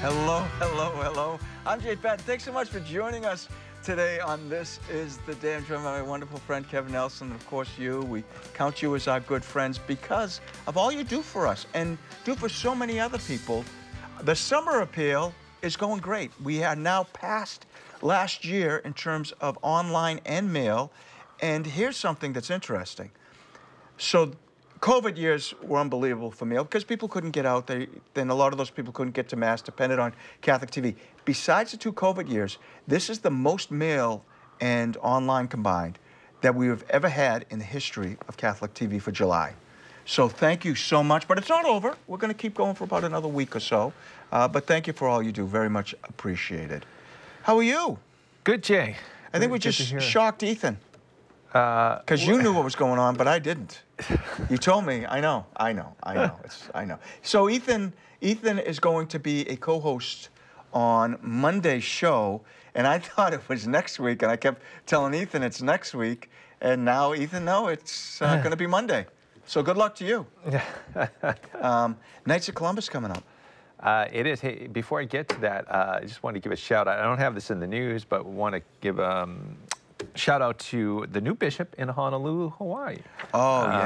Hello, hello, hello. I'm Jay Patton. Thanks so much for joining us today on This Is the Day. I'm joined by my wonderful friend Kevin Nelson, and of course you. We count you as our good friends because of all you do for us and do for so many other people. The summer appeal is going great. We are now past last year in terms of online and mail, and here's something that's interesting. So COVID years were unbelievable for mail because people couldn't get out. Then a lot of those people couldn't get to Mass, depended on Catholic TV. Besides the 2 COVID years, this is the most mail and online combined that we have ever had in the history of Catholic TV for July. So thank you so much, but it's not over. We're going to keep going for about another week or so. But thank you for all you do. Very much appreciated. How are you? Good, Jay. I think we just shocked Ethan. Because you knew what was going on, but I didn't. You told me. I know. I know. So Ethan is going to be a co-host on Monday's show, and I thought it was next week, and I kept telling Ethan it's next week, and now Ethan, no, it's going to be Monday. So good luck to you. Knights of Columbus coming up. It is. Hey, before I get to that, I just want to give a shout out. I don't have this in the news, but want to give shout out to the new bishop in Honolulu, Hawaii. Oh, yeah.